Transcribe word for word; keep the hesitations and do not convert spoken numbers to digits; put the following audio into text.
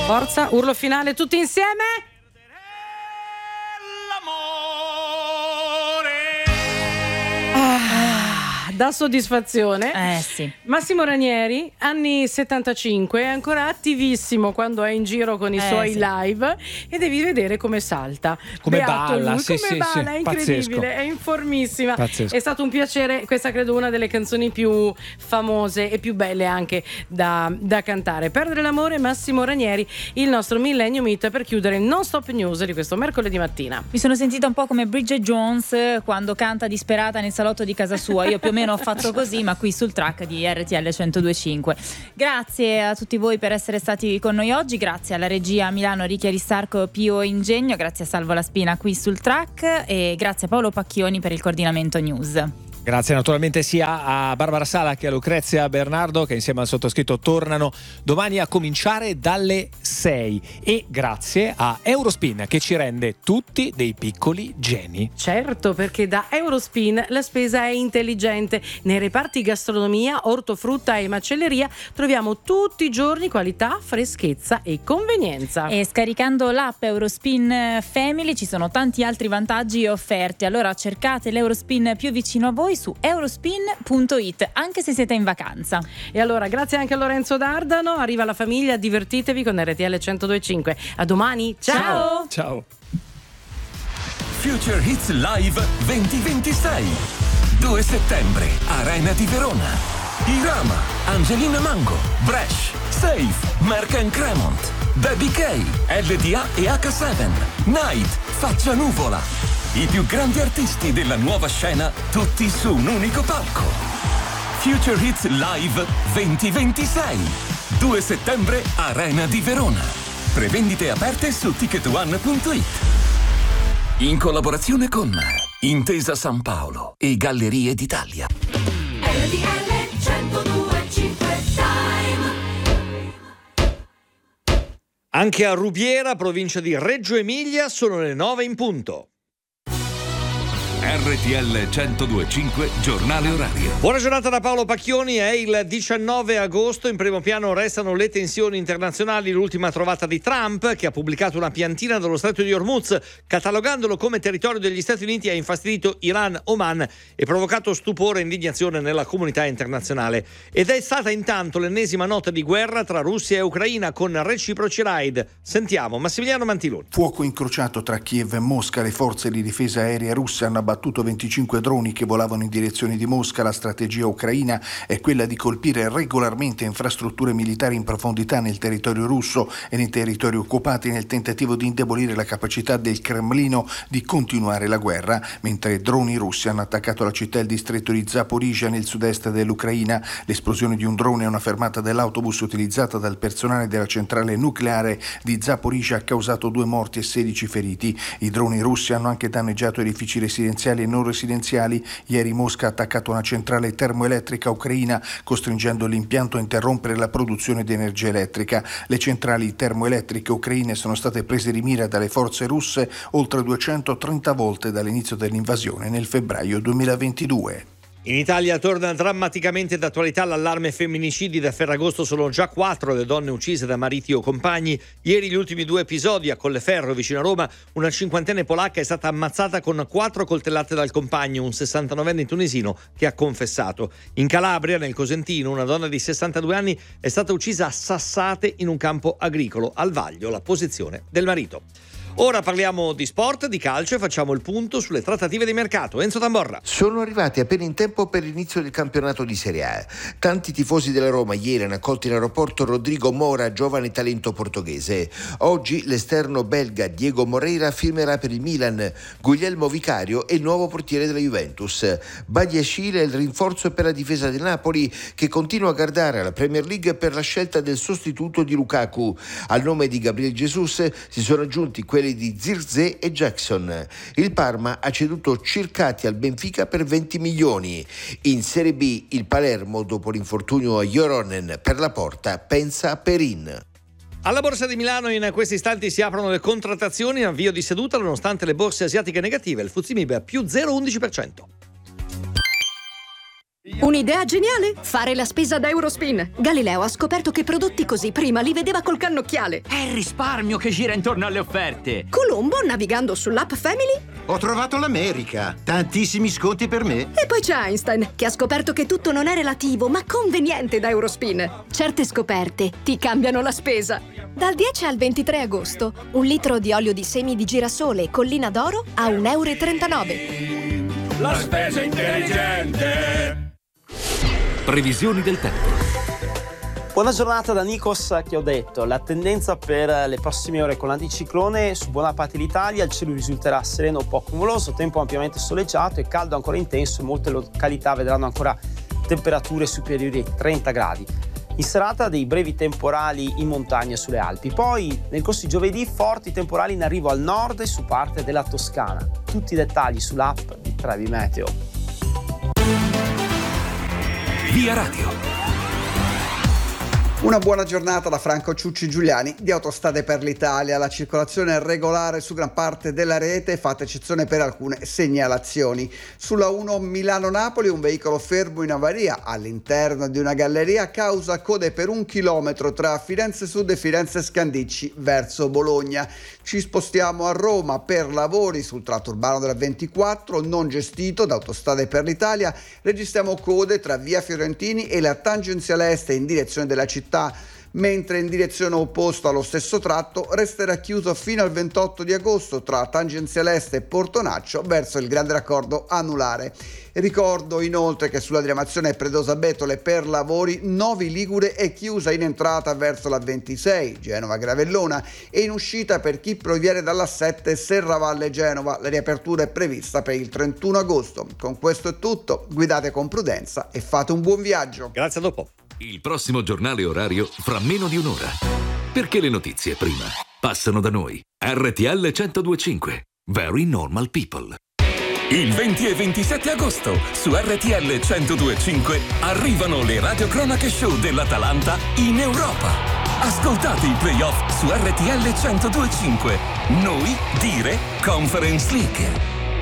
Forza, urlo finale tutti insieme. Ah, dà soddisfazione. Eh sì. Massimo Ranieri, anni settantacinque, è ancora attivissimo quando è in giro con i Eh, suoi sì. live e devi vedere come salta. Come Beato balla, lui, sì, come sì, balla, sì, è incredibile, pazzesco. è informissima. Pazzesco. È stato un piacere, questa credo una delle canzoni più famose e più belle anche da, da cantare. Perdere l'amore, Massimo Ranieri, il nostro Millennium Hit per chiudere il Non Stop News di questo mercoledì mattina. Mi sono sentita un po' come Bridget Jones eh, quando canta disperata nel salotto di casa sua. Io più o meno ho fatto così, ma qui sul track di R T L centodue e cinque. Grazie a tutti voi per essere stati con noi oggi, grazie alla regia Milano Ricchi Aristarco Pio Ingegno, grazie a Salvo La Spina qui sul track e grazie a Paolo Pacchioni per il coordinamento news. Grazie naturalmente sia a Barbara Sala che a Lucrezia Bernardo che insieme al sottoscritto tornano domani a cominciare dalle sei e grazie a Eurospin che ci rende tutti dei piccoli geni. Certo, perché da Eurospin la spesa è intelligente. Nei reparti gastronomia, ortofrutta e macelleria troviamo tutti i giorni qualità, freschezza e convenienza. E scaricando l'app Eurospin Family ci sono tanti altri vantaggi e offerte. Allora cercate l'Eurospin più vicino a voi su eurospin punto it, anche se siete in vacanza. E allora grazie anche a Lorenzo D'Ardano, arriva la famiglia, divertitevi con R T L centodue e cinque. A domani, ciao! Ciao! Future Hits Live duemilaventisei, due settembre, Arena di Verona. Irama, Angelina Mango, Bresh, Safe, Mark and Cremont, Baby K, L D A e H sette, Night, Faccia Nuvola. I più grandi artisti della nuova scena, tutti su un unico palco. Future Hits Live duemilaventisei, due settembre, Arena di Verona. Prevendite aperte su ticket one punto it. In collaborazione con Intesa San Paolo e Gallerie d'Italia. R T L centodue e cinque Time. Anche a Rubiera, provincia di Reggio Emilia, sono le nove in punto. R T L centodue e cinque, giornale orario. Buona giornata da Paolo Pacchioni, è il diciannove agosto, in primo piano restano le tensioni internazionali, l'ultima trovata di Trump che ha pubblicato una piantina dello stretto di Hormuz catalogandolo come territorio degli Stati Uniti ha infastidito Iran, Oman e provocato stupore e indignazione nella comunità internazionale. Ed è stata intanto l'ennesima nota di guerra tra Russia e Ucraina con reciproci raid. Sentiamo Massimiliano Mantiloni. Fuoco incrociato tra Kiev e Mosca, le forze di difesa aerea russe hanno abbattuto venticinque droni che volavano in direzione di Mosca. La strategia ucraina è quella di colpire regolarmente infrastrutture militari in profondità nel territorio russo e nei territori occupati nel tentativo di indebolire la capacità del Cremlino di continuare la guerra, mentre droni russi hanno attaccato la città e il distretto di Zaporizhzhia nel sud-est dell'Ucraina. L'esplosione di un drone a una fermata dell'autobus utilizzata dal personale della centrale nucleare di Zaporizhzhia ha causato due morti e sedici feriti. I droni russi hanno anche danneggiato edifici residenziali e non residenziali. Ieri Mosca ha attaccato una centrale termoelettrica ucraina, costringendo l'impianto a interrompere la produzione di energia elettrica. Le centrali termoelettriche ucraine sono state prese di mira dalle forze russe oltre duecentotrenta volte dall'inizio dell'invasione nel febbraio duemilaventidue. In Italia torna drammaticamente d'attualità l'allarme femminicidi. Da Ferragosto sono già quattro le donne uccise da mariti o compagni. Ieri gli ultimi due episodi a Colleferro, vicino a Roma, una cinquantenne polacca è stata ammazzata con quattro coltellate dal compagno, un sessantanovenne tunisino che ha confessato. In Calabria, nel Cosentino, una donna di sessantadue anni è stata uccisa a sassate in un campo agricolo. Al vaglio la posizione del marito. Ora parliamo di sport, di calcio e facciamo il punto sulle trattative di mercato. Enzo Tamborra. Sono arrivati appena in tempo per l'inizio del campionato di Serie A. Tanti tifosi della Roma ieri hanno accolto in aeroporto Rodrigo Mora, giovane talento portoghese. Oggi l'esterno belga Diego Moreira firmerà per il Milan. Guglielmo Vicario è il nuovo portiere della Juventus. Badiashile è il rinforzo per la difesa del Napoli, che continua a gardare alla Premier League per la scelta del sostituto di Lukaku. Al nome di Gabriel Jesus si sono aggiunti quelli di Zirkzee e Jackson. Il Parma ha ceduto Circati al Benfica per venti milioni. In Serie B il Palermo, dopo l'infortunio a Joronen per la Porta, pensa a Perin. Alla Borsa di Milano in questi istanti si aprono le contrattazioni in avvio di seduta nonostante le borse asiatiche negative. Il F T S E M I B a più zero virgola undici per cento. Un'idea geniale? Fare la spesa da Eurospin. Galileo ha scoperto che prodotti così prima li vedeva col cannocchiale. È il risparmio che gira intorno alle offerte. Colombo, navigando sull'app Family, ho trovato l'America. Tantissimi sconti per me. E poi c'è Einstein, che ha scoperto che tutto non è relativo, ma conveniente da Eurospin. Certe scoperte ti cambiano la spesa. Dal dieci al ventitré agosto, un litro di olio di semi di girasole Collina d'Oro a un euro e trentanove. La spesa intelligente. Previsioni del tempo. Buona giornata da Nikos Chiodetto. La tendenza per le prossime ore con l'anticiclone su buona parte d'Italia: il cielo risulterà sereno o poco nuvoloso, tempo ampiamente soleggiato e caldo ancora intenso, e molte località vedranno ancora temperature superiori ai trenta gradi. In serata dei brevi temporali in montagna sulle Alpi. Poi nel corso di giovedì forti temporali in arrivo al nord e su parte della Toscana. Tutti i dettagli sull'app di Trevi Meteo. Via Radio. Una buona giornata da Franco Ciucci Giuliani di Autostrade per l'Italia. La circolazione è regolare su gran parte della rete, fatta eccezione per alcune segnalazioni. Sulla uno Milano-Napoli un veicolo fermo in avaria all'interno di una galleria causa code per un chilometro tra Firenze Sud e Firenze Scandicci verso Bologna. Ci spostiamo a Roma per lavori sul tratto urbano della ventiquattro non gestito da Autostrade per l'Italia. Registriamo code tra via Fiorentini e la tangenziale est in direzione della città, mentre in direzione opposta allo stesso tratto resterà chiuso fino al ventotto di agosto tra tangenziale est e Portonaccio verso il grande raccordo anulare. Ricordo inoltre che sulla diramazione Predosa Betole per lavori Novi Ligure è chiusa in entrata verso la ventisei Genova Gravellona e in uscita per chi proviene dalla sette Serravalle Genova. La riapertura è prevista per il trentuno agosto. Con questo è tutto, guidate con prudenza e fate un buon viaggio. Grazie, a dopo. Il prossimo giornale orario fra meno di un'ora. Perché le notizie prima passano da noi. R T L centodue e cinque. Very Normal People. Il venti e ventisette agosto su R T L centodue e cinque arrivano le radiocronache show dell'Atalanta in Europa. Ascoltate i playoff su R T L centodue e cinque. Noi dire Conference League.